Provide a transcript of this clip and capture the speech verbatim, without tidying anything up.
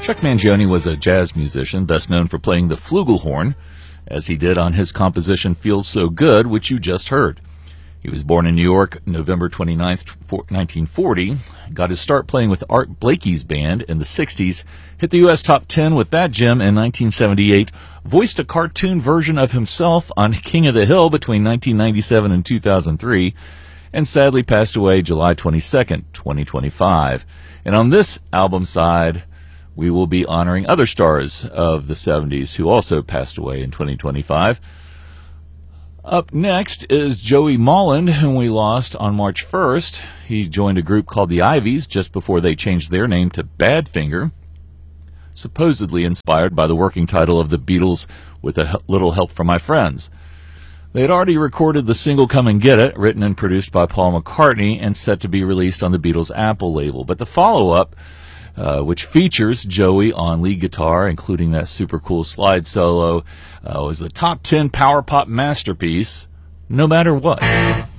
Chuck Mangione was a jazz musician, best known for playing the flugelhorn, as he did on his composition Feels So Good, which you just heard. He was born in New York, November twenty-ninth, nineteen forty, got his start playing with Art Blakey's band in the sixties, hit the U S top ten with that gem in nineteen seventy-eight, voiced a cartoon version of himself on King of the Hill between nineteen ninety-seven and two thousand three, and sadly passed away July twenty-second, twenty twenty-five. And on this album side, we will be honoring other stars of the seventies who also passed away in twenty twenty-five. Up next is Joey Molland, whom we lost on March first. He joined a group called the Ivies just before they changed their name to Badfinger, supposedly inspired by the working title of the Beatles, With a Little Help from My Friends. They had already recorded the single Come and Get It, written and produced by Paul McCartney and set to be released on the Beatles' Apple label. But the follow-up, uh, which features Joey on lead guitar, including that super cool slide solo, uh, was the top ten power pop masterpiece, No Matter What.